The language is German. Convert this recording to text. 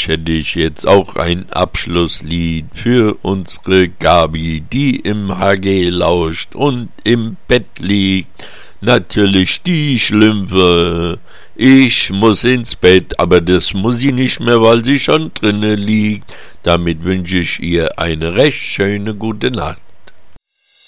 Mensch, hätte ich jetzt auch ein Abschlusslied für unsere Gabi, die im HG lauscht und im Bett liegt. Natürlich die Schlümpfe. Ich muss ins Bett, aber das muss sie nicht mehr, weil sie schon drinnen liegt. Damit wünsche ich ihr eine recht schöne gute Nacht.